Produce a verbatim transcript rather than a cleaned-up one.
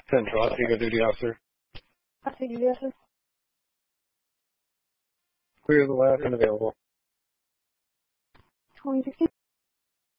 Central, Oswego duty officer. Oswego duty officer. Clear the last and available. twenty sixteen.